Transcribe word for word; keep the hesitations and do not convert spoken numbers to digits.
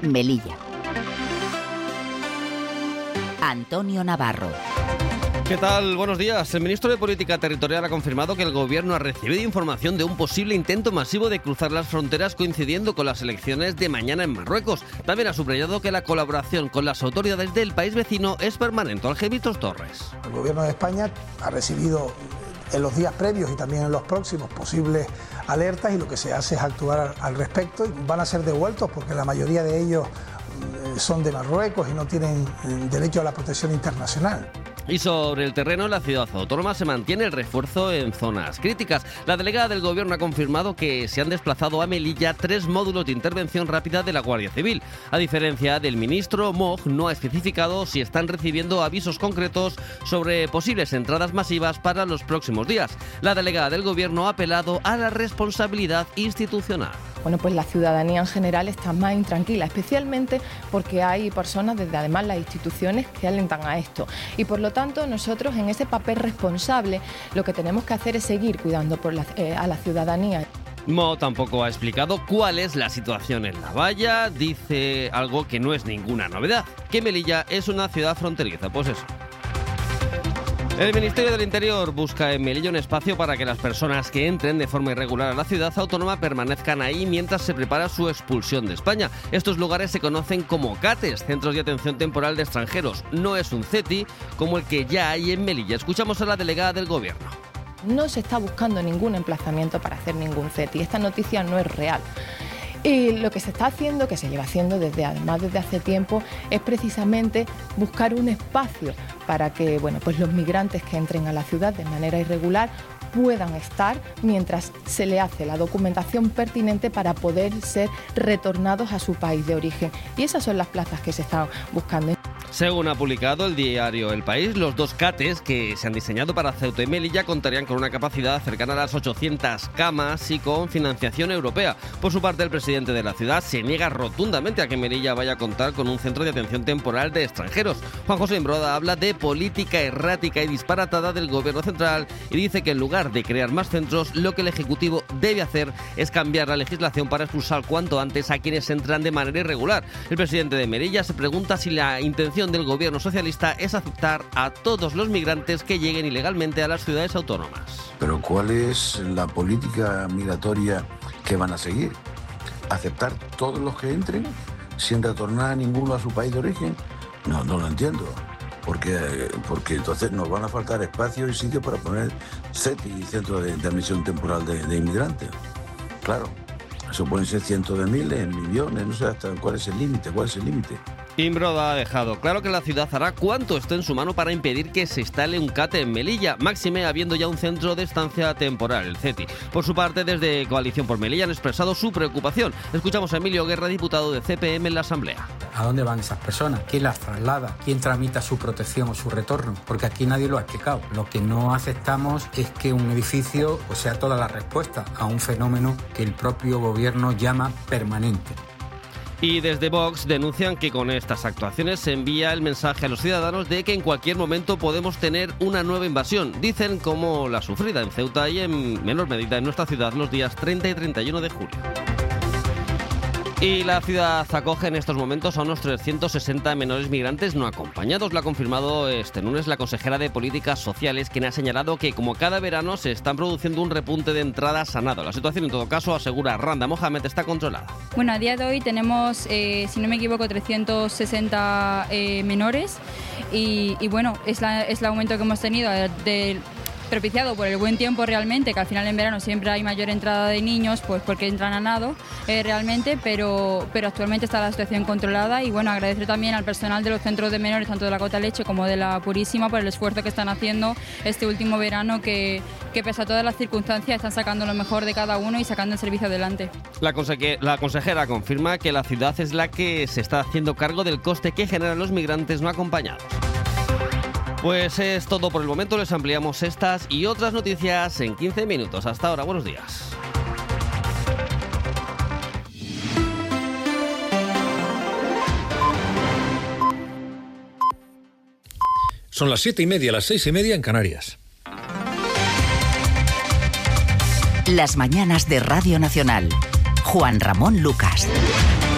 Melilla. Antonio Navarro. ¿Qué tal? Buenos días. El ministro de Política Territorial ha confirmado que el Gobierno ha recibido información de un posible intento masivo de cruzar las fronteras coincidiendo con las elecciones de mañana en Marruecos. También ha subrayado que la colaboración con las autoridades del país vecino es permanente. Algemitos Torres. El Gobierno de España ha recibido en los días previos y también en los próximos posibles alertas, y lo que se hace es actuar al respecto, y van a ser devueltos porque la mayoría de ellos son de Marruecos y no tienen derecho a la protección internacional. Y sobre el terreno, en la ciudad autónoma se mantiene el refuerzo en zonas críticas. La delegada del Gobierno ha confirmado que se han desplazado a Melilla tres módulos de intervención rápida de la Guardia Civil. A diferencia del ministro, Moj no ha especificado si están recibiendo avisos concretos sobre posibles entradas masivas para los próximos días. La delegada del Gobierno ha apelado a la responsabilidad institucional. Bueno, pues la ciudadanía en general está más intranquila, especialmente porque hay personas, desde además las instituciones, que alentan a esto. Y por lo tanto, nosotros en ese papel responsable lo que tenemos que hacer es seguir cuidando por la, eh, a la ciudadanía. Mo tampoco ha explicado cuál es la situación en la valla. Dice algo que no es ninguna novedad, que Melilla es una ciudad fronteriza. Pues eso. El Ministerio del Interior busca en Melilla un espacio para que las personas que entren de forma irregular a la ciudad autónoma permanezcan ahí mientras se prepara su expulsión de España. Estos lugares se conocen como CATES, Centros de Atención Temporal de Extranjeros. No es un CETI como el que ya hay en Melilla. Escuchamos a la delegada del Gobierno. No se está buscando ningún emplazamiento para hacer ningún CETI. Esta noticia no es real. Y lo que se está haciendo, que se lleva haciendo desde además desde hace tiempo, es precisamente buscar un espacio para que, bueno, pues los migrantes que entren a la ciudad de manera irregular puedan estar mientras se le hace la documentación pertinente para poder ser retornados a su país de origen. Y esas son las plazas que se están buscando. Según ha publicado el diario El País, los dos CATES que se han diseñado para Ceuta y Melilla contarían con una capacidad cercana a las ochocientas camas y con financiación europea. Por su parte, el presidente de la ciudad se niega rotundamente a que Melilla vaya a contar con un centro de atención temporal de extranjeros. Juan José Imbroda habla de política errática y disparatada del Gobierno central y dice que en lugar de crear más centros, lo que el Ejecutivo debe hacer es cambiar la legislación para expulsar cuanto antes a quienes entran de manera irregular. El presidente de Melilla se pregunta si la intención del Gobierno socialista es aceptar a todos los migrantes que lleguen ilegalmente a las ciudades autónomas. Pero ¿cuál es la política migratoria que van a seguir? ¿Aceptar todos los que entren sin retornar a ninguno a su país de origen? No, no lo entiendo. Porque, porque entonces nos van a faltar espacios y sitios para poner CETI, Centro de, de Admisión Temporal de, de Inmigrantes. Claro, eso pueden ser cientos de miles, millones, no sé hasta cuál es el límite, cuál es el límite. Imbroda ha dejado claro que la ciudad hará cuanto esté en su mano para impedir que se instale un CATE en Melilla, máxime habiendo ya un centro de estancia temporal, el CETI. Por su parte, desde Coalición por Melilla han expresado su preocupación. Escuchamos a Emilio Guerra, diputado de C P M en la Asamblea. ¿A dónde van esas personas? ¿Quién las traslada? ¿Quién tramita su protección o su retorno? Porque aquí nadie lo ha explicado. Lo que no aceptamos es que un edificio pues, sea toda la respuesta a un fenómeno que el propio Gobierno llama permanente. Y desde Vox denuncian que con estas actuaciones se envía el mensaje a los ciudadanos de que en cualquier momento podemos tener una nueva invasión. Dicen como la sufrida en Ceuta y en menor medida en nuestra ciudad los días treinta y treinta y uno de julio. Y la ciudad acoge en estos momentos a unos trescientos sesenta menores migrantes no acompañados. Lo ha confirmado este lunes la consejera de Políticas Sociales, quien ha señalado que como cada verano se están produciendo un repunte de entradas sanado. La situación en todo caso, asegura Randa Mohamed, está controlada. Bueno, a día de hoy tenemos, eh, si no me equivoco, trescientos sesenta eh, menores y, y bueno, es, la, es el aumento que hemos tenido del... propiciado por el buen tiempo realmente, que al final en verano siempre hay mayor entrada de niños, pues porque entran a nado eh, realmente, pero, pero actualmente está la situación controlada y bueno, agradecer también al personal de los centros de menores, tanto de la Cota Leche como de la Purísima, por el esfuerzo que están haciendo este último verano, que, que pese a todas las circunstancias están sacando lo mejor de cada uno y sacando el servicio adelante. La, conse- la consejera confirma que la ciudad es la que se está haciendo cargo del coste que generan los migrantes no acompañados. Pues es todo por el momento, les ampliamos estas y otras noticias en quince minutos. Hasta ahora, buenos días. Son las siete y media, las seis y media en Canarias. Las mañanas de Radio Nacional. Juan Ramón Lucas.